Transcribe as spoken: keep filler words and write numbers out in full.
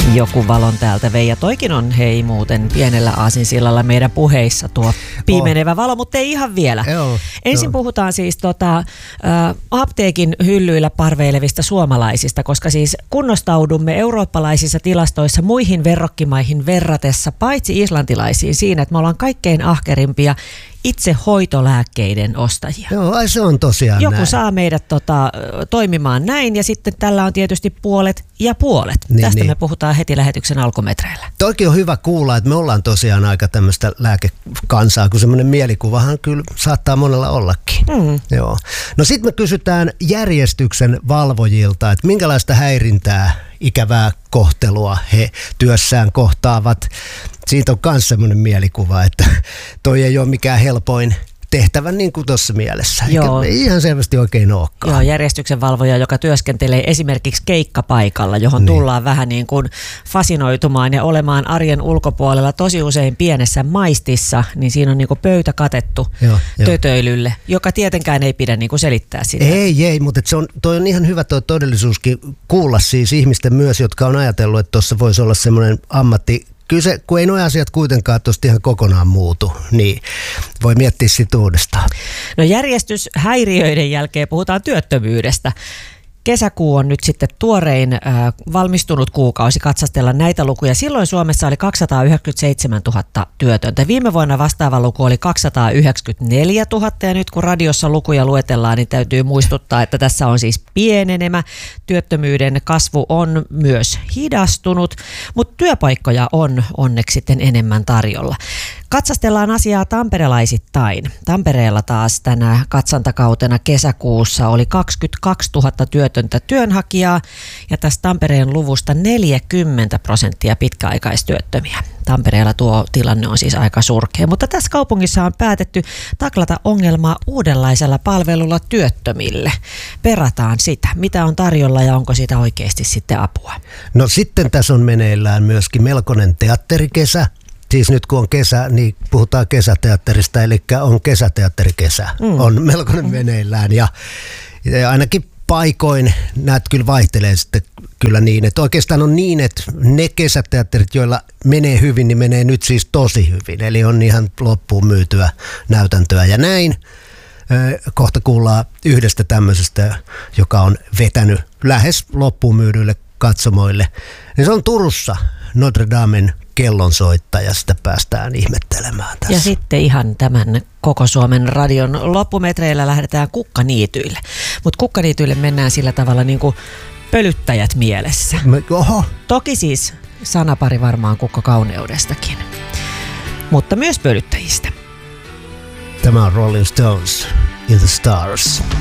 Joku valon täältä vei, ja toikin on hei muuten pienellä aasinsillalla meidän puheissa tuo pimenevä valo, mutta ei ihan vielä. Joo, Ensin joo. puhutaan siis tota, ä, apteekin hyllyillä parveilevista suomalaisista, koska siis kunnostaudumme eurooppalaisissa tilastoissa muihin verrokkimaihin verratessa, paitsi islantilaisiin siinä, että me ollaan kaikkein ahkerimpia itse hoitolääkkeiden ostajia. Joo, ai se on tosiaan Joku näin. saa meidät tota, toimimaan näin, ja sitten tällä on tietysti puolet ja puolet. Niin, Tästä niin. me puhutaan heti lähetyksen alkumetreillä. Toikin on hyvä kuulla, että me ollaan tosiaan aika tämmöistä lääkekansaa, kun semmoinen mielikuvahan kyllä saattaa monella ollakin. Mm. Joo. No sitten me kysytään järjestyksen valvojilta, että minkälaista häirintää, ikävää kohtelua he työssään kohtaavat. Siitä on myös semmoinen mielikuva, että toi ei ole mikään helpoin tehtävä niin kuin tuossa mielessä. Joo. Eikä ihan selvästi oikein olekaan. Joo, järjestyksen valvoja, joka työskentelee esimerkiksi keikkapaikalla, johon Niin. tullaan vähän niin kuin fasinoitumaan ja olemaan arjen ulkopuolella tosi usein pienessä maistissa, niin siinä on niin kuin pöytä katettu Joo, joo. tötöilylle, joka tietenkään ei pidä niin kuin selittää sitä. Ei, ei, mutta se on, toi on ihan hyvä toi todellisuuskin kuulla siis ihmisten myös, jotka on ajatellut, että tuossa voisi olla semmoinen ammatti. Kyllä se, kun ei nuo asiat kuitenkaan tuosta ihan kokonaan muutu, niin voi miettiä sitä uudestaan. No järjestyshäiriöiden jälkeen puhutaan työttömyydestä. Kesäkuu on nyt sitten tuorein äh, valmistunut kuukausi katsastella näitä lukuja. Silloin Suomessa oli kaksisataayhdeksänkymmentäseitsemäntuhatta työtöntä. Viime vuonna vastaava luku oli kaksisataayhdeksänkymmentäneljätuhatta, ja nyt kun radiossa lukuja luetellaan, niin täytyy muistuttaa, että tässä on siis pienenemä. Työttömyyden kasvu on myös hidastunut, mutta työpaikkoja on onneksi sitten enemmän tarjolla. Katsastellaan asiaa tamperelaisittain. Tampereella taas tänä katsantakautena kesäkuussa oli kaksikymmentäkaksituhatta työtöntä työnhakijaa, ja tästä Tampereen luvusta neljäkymmentä prosenttia pitkäaikaistyöttömiä. Tampereella tuo tilanne on siis aika surkea, mutta tässä kaupungissa on päätetty taklata ongelmaa uudenlaisella palvelulla työttömille. Perataan sitä, mitä on tarjolla ja onko siitä oikeasti sitten apua. No sitten tässä on meneillään myöskin melkoinen teatterikesä. Siis nyt kun on kesä, niin puhutaan kesäteatterista, eli on kesäteatterikesä. Mm. On melkoinen meneillään, ja, ja ainakin paikoin näet kyllä vaihtelee sitten kyllä niin, että oikeastaan on niin, että ne kesäteatterit, joilla menee hyvin, niin menee nyt siis tosi hyvin. Eli on ihan loppuun myytyä näytäntöä ja näin. Kohta kuullaan yhdestä tämmöisestä, joka on vetänyt lähes loppuun myydyille katsomoille. Niin se on Turussa Notre Damen kellonsoittaja, sitä päästään ihmettelemään tässä. Ja sitten ihan tämän koko Suomen radion loppumetreillä lähdetään kukkaniityille. Mutta kukkaniityille mennään sillä tavalla niin kuin pölyttäjät mielessä. Oho. Toki siis sanapari varmaan kukkakauneudestakin, mutta myös pölyttäjistä. Tämä on Rolling Stones in the Stars.